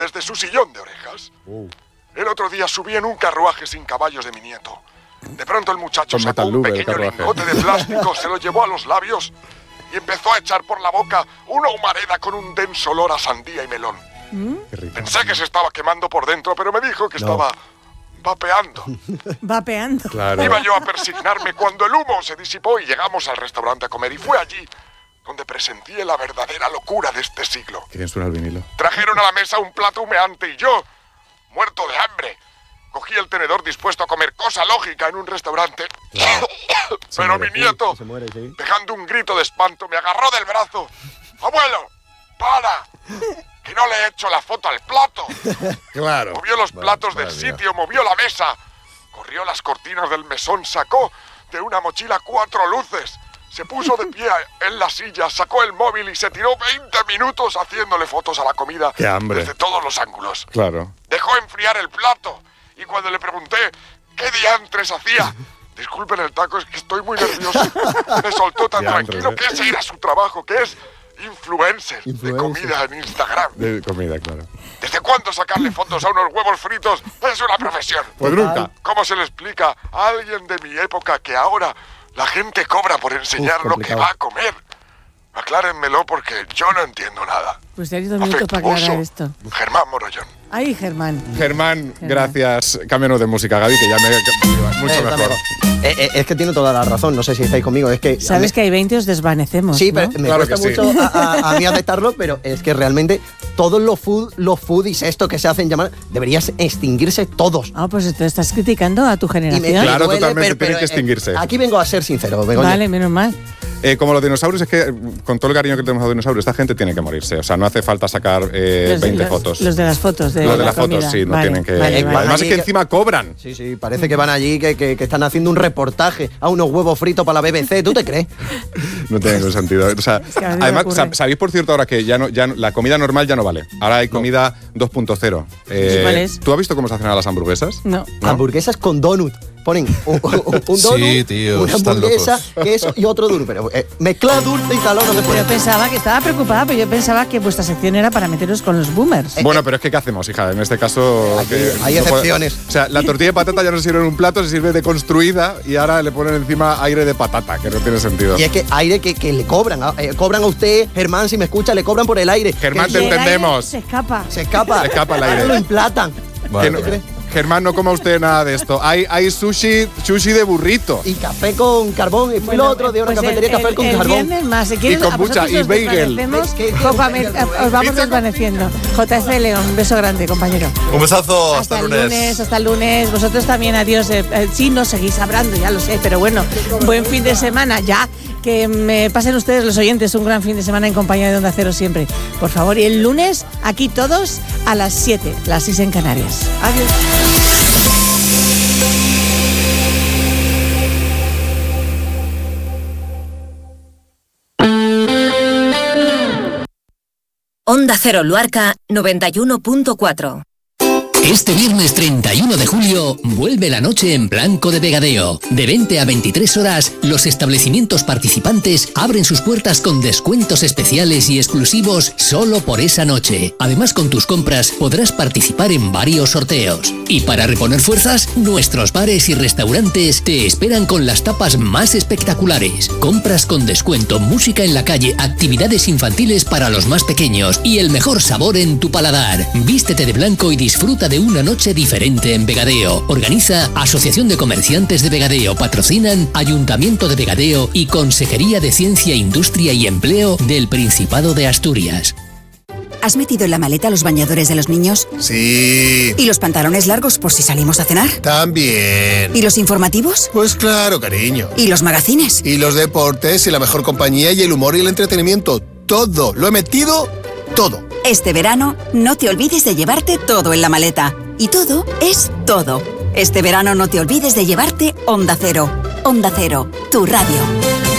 desde su sillón de orejas. El otro día subí en un carruaje sin caballos de mi nieto. De pronto el muchacho sacó un pequeño lingote de plástico, se lo llevó a los labios y empezó a echar por la boca una humareda con un denso olor a sandía y melón. Pensé que se estaba quemando por dentro, pero me dijo que estaba vapeando. Vapeando. Claro. Iba yo a persignarme cuando el humo se disipó y llegamos al restaurante a comer. Y fue allí donde presencié la verdadera locura de este siglo. ¿Quién suena el vinilo? Trajeron a la mesa un plato humeante y yo, muerto de hambre, cogí el tenedor dispuesto a comer, cosa lógica en un restaurante. Pero mi nieto, dejando un grito de espanto, me agarró del brazo. ¡Abuelo, para! ¡Que no le he hecho la foto al plato! Claro. Movió los platos del sitio, movió la mesa, corrió las cortinas del mesón, sacó de una mochila 4 luces, se puso de pie en la silla, sacó el móvil y se tiró 20 minutos haciéndole fotos a la comida. ¡Qué hambre! Desde todos los ángulos. Claro. Dejó enfriar el plato y cuando le pregunté qué diantres hacía, disculpen el taco, es que estoy muy nervioso, me soltó tan tranquilo que es ir a su trabajo, que es influencer de comida en Instagram. De comida, claro. ¿Desde cuándo sacarle fotos a unos huevos fritos es una profesión? Pues nunca. ¿Cómo se le explica a alguien de mi época que ahora la gente cobra por enseñar lo que va a comer? Aclárenmelo porque yo no entiendo nada. Pues te has 2 minutos para aclarar esto. Germán Morollón. Ay, Germán. Germán, gracias. Cámbianos de música, Gaby, que ya me mucho mejor. Es que tiene toda la razón, no sé si estáis conmigo. Es que sabes que hay 20 os desvanecemos. Sí, ¿no? pero me cuesta mucho a mí aceptarlo, pero es que realmente todos los foodies, esto que se hacen llamar, deberían extinguirse todos. Ah, pues te estás criticando a tu generación. Claro, totalmente, tienen que extinguirse. Aquí vengo a ser sincero, Begoña. Vale, menos mal. Como los dinosaurios, es que con todo el cariño que tenemos a los dinosaurios, esta gente tiene que morirse. O sea, no hace falta sacar 20 fotos. Los de las fotos. Los de las fotos, sí, no tienen que... Además es que encima cobran. Sí, parece que van allí, que están haciendo un reportaje a unos huevos fritos para la BBC. ¿Tú te crees? No tiene ningún sentido. O sea, además, ¿sabéis por cierto ahora que ya no, la comida normal ya no vale? Ahora hay comida 2.0. ¿Cuál es? ¿Tú has visto cómo se hacen las hamburguesas? No. Hamburguesas con donut. Ponen un donut, sí, tío, una hamburguesa, queso y otro donut. Pero mezcla dulce y salón no se puede. Yo pensaba que estaba preocupada, pero yo pensaba que vuestra sección era para meteros con los boomers. Bueno, pero es que ¿qué hacemos, hija? En este caso... Hay excepciones. O sea, la tortilla de patata ya no se sirve en un plato, se sirve deconstruida y ahora le ponen encima aire de patata, que no tiene sentido. Y es que aire que le cobran. Cobran a usted, Germán, si me escucha, le cobran por el aire. Germán, te entendemos. Se escapa. Se escapa el aire. Lo implatan. Germán, no coma usted nada de esto. Hay sushi de burrito. Y café con carbón. Y fui el otro de una cafetería, café con carbón. Viernes más. Si y kombucha y bagel. Os vamos desvaneciendo. JF León, un beso grande, compañero. Un besazo, hasta el lunes. Hasta el lunes. Vosotros también, adiós. Sí, nos seguís hablando, ya lo sé, pero bueno, buen fin de semana ya. Que me pasen ustedes, los oyentes, un gran fin de semana en compañía de Onda Cero siempre. Por favor, y el lunes, aquí todos a las 7, las 6 en Canarias. Adiós. Onda Cero Luarca 91.4. Este viernes 31 de julio vuelve la noche en blanco de Vegadeo. De 20 a 23 horas, los establecimientos participantes abren sus puertas con descuentos especiales y exclusivos solo por esa noche. Además, con tus compras podrás participar en varios sorteos. Y para reponer fuerzas, nuestros bares y restaurantes te esperan con las tapas más espectaculares. Compras con descuento, música en la calle, actividades infantiles para los más pequeños y el mejor sabor en tu paladar. Vístete de blanco y disfruta de una noche diferente en Vegadeo. Organiza Asociación de Comerciantes de Vegadeo. Patrocinan Ayuntamiento de Vegadeo y Consejería de Ciencia, Industria y Empleo del Principado de Asturias. ¿Has metido en la maleta los bañadores de los niños? Sí. ¿Y los pantalones largos por si salimos a cenar? También. ¿Y los informativos? Pues claro, cariño. ¿Y los magazines? Y los deportes y la mejor compañía y el humor y el entretenimiento. Todo. Lo he metido todo. Este verano, no te olvides de llevarte todo en la maleta. Y todo es todo. Este verano no te olvides de llevarte Onda Cero. Onda Cero, tu radio.